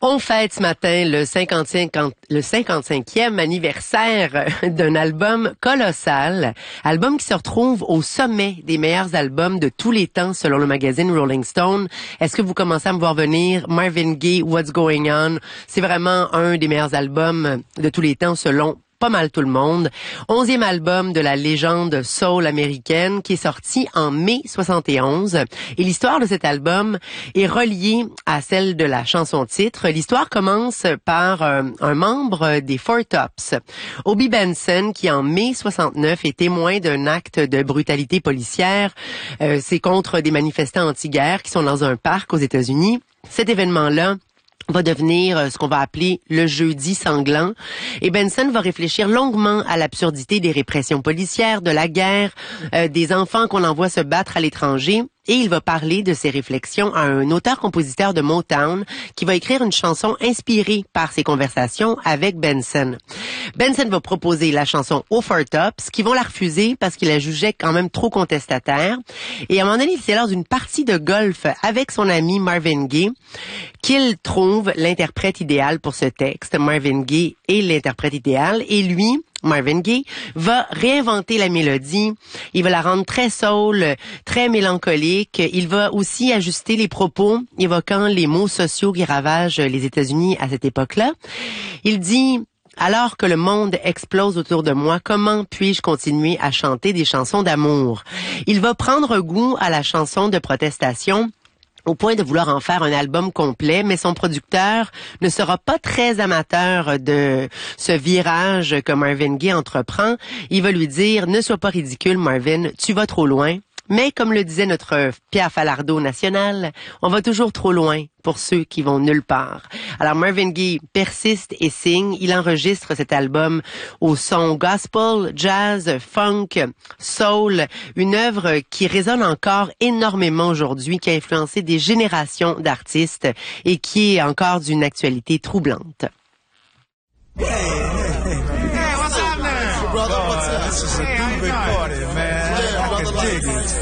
On fête ce matin le 55e anniversaire d'un album colossal, album qui se retrouve au sommet des meilleurs albums de tous les temps selon le magazine Rolling Stone. Est-ce que vous commencez à me voir venir? Marvin Gaye, What's Going On? C'est vraiment un des meilleurs albums de tous les temps selon pas mal tout le monde. 11e album de la légende soul américaine qui est sorti en mai 71. Et l'histoire de cet album est reliée à celle de la chanson-titre. L'histoire commence par un membre des Four Tops, Obie Benson, qui en mai 69 est témoin d'un acte de brutalité policière. C'est contre des manifestants anti-guerre qui sont dans un parc aux États-Unis. Cet événement-là va devenir ce qu'on va appeler le jeudi sanglant. Et Benson va réfléchir longuement à l'absurdité des répressions policières, de la guerre, des enfants qu'on envoie se battre à l'étranger. Et il va parler de ses réflexions à un auteur-compositeur de Motown qui va écrire une chanson inspirée par ses conversations avec Benson. Benson va proposer la chanson aux Four Tops, qui vont la refuser parce qu'il la jugeait quand même trop contestataire. Et à un moment donné, c'est lors d'une partie de golf avec son ami Marvin Gaye qu'il trouve l'interprète idéal pour ce texte. Marvin Gaye est l'interprète idéal et lui, Marvin Gaye, va réinventer la mélodie. Il va la rendre très soul, très mélancolique. Il va aussi ajuster les propos, évoquant les maux sociaux qui ravagent les États-Unis à cette époque-là. Il dit: alors que le monde explose autour de moi, comment puis-je continuer à chanter des chansons d'amour? Il va prendre goût à la chanson de protestation, au point de vouloir en faire un album complet, mais son producteur ne sera pas très amateur de ce virage que Marvin Gaye entreprend. Il va lui dire: ne sois pas ridicule, Marvin, tu vas trop loin. Mais comme le disait notre Pierre Falardeau national, on va toujours trop loin pour ceux qui vont nulle part. Alors Marvin Gaye persiste et signe. Il enregistre cet album au son gospel, jazz, funk, soul, une œuvre qui résonne encore énormément aujourd'hui, qui a influencé des générations d'artistes et qui est encore d'une actualité troublante. Hey, what's happening? Brother, what's up? This is a big party, man. I can dig it.